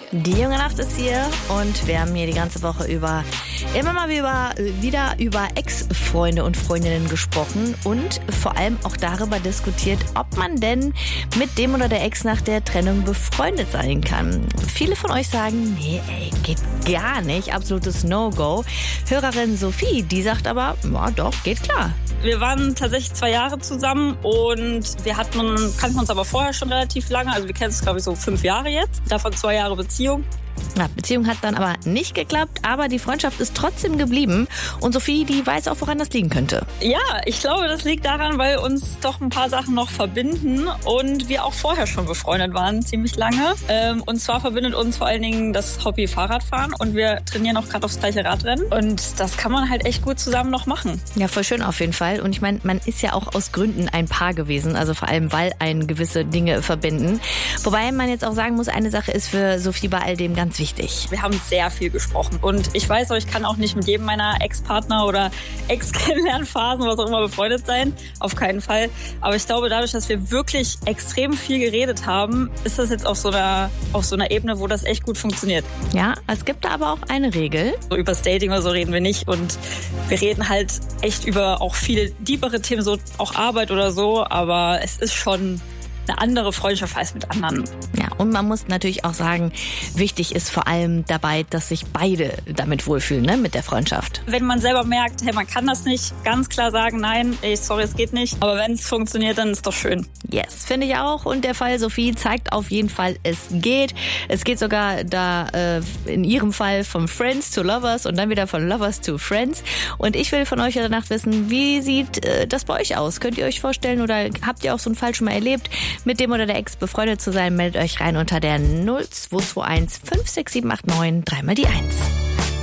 Die junge Nacht ist hier und wir haben hier die ganze Woche über immer mal wieder über Ex-Freunde und Freundinnen gesprochen und vor allem auch darüber diskutiert, ob man denn mit dem oder der Ex nach der Trennung befreundet sein kann. Viele von euch sagen, nee, geht gar nicht, absolutes No-Go. Hörerin Sophie, die sagt aber, ja doch, geht klar. Wir waren tatsächlich 2 Jahre zusammen und wir kannten uns aber vorher schon relativ lange. Also wir kennen uns, glaube ich, so 5 Jahre jetzt. Davon 2 Jahre Beziehung. Ja, Beziehung hat dann aber nicht geklappt, aber die Freundschaft ist trotzdem geblieben. Und Sophie, die weiß auch, woran das liegen könnte. Ja, ich glaube, das liegt daran, weil uns doch ein paar Sachen noch verbinden und wir auch vorher schon befreundet waren, ziemlich lange. Und zwar verbindet uns vor allen Dingen das Hobby Fahrradfahren und wir trainieren auch gerade aufs gleiche Radrennen. Und das kann man halt echt gut zusammen noch machen. Ja, voll schön auf jeden Fall. Und ich meine, man ist ja auch aus Gründen ein Paar gewesen, also vor allem, weil einen gewisse Dinge verbinden. Wobei man jetzt auch sagen muss, eine Sache ist für Sophie bei all dem ganz wichtig. Wir haben sehr viel gesprochen und ich weiß auch, ich kann auch nicht mit jedem meiner Ex-Partner oder Ex-Kennenlernphasen, was auch immer, befreundet sein. Auf keinen Fall. Aber ich glaube, dadurch, dass wir wirklich extrem viel geredet haben, ist das jetzt auf so einer Ebene, wo das echt gut funktioniert. Ja, es gibt da aber auch eine Regel. So über das Dating oder so reden wir nicht und wir reden halt echt über auch viel deepere Themen, so auch Arbeit oder so, aber es ist schon eine andere Freundschaft als mit anderen. Ja, und man muss natürlich auch sagen, wichtig ist vor allem dabei, dass sich beide damit wohlfühlen, ne, mit der Freundschaft. Wenn man selber merkt, hey, man kann das nicht, ganz klar sagen, nein, sorry, es geht nicht. Aber wenn es funktioniert, dann ist doch schön. Yes, finde ich auch. Und der Fall Sophie zeigt auf jeden Fall, es geht. Es geht sogar da in ihrem Fall von Friends to Lovers und dann wieder von Lovers to Friends. Und ich will von euch heute Nacht wissen, wie sieht das bei euch aus? Könnt ihr euch vorstellen oder habt ihr auch so einen Fall schon mal erlebt, mit dem oder der Ex befreundet zu sein? Meldet euch rein unter der 0221 56789 3 mal die 1.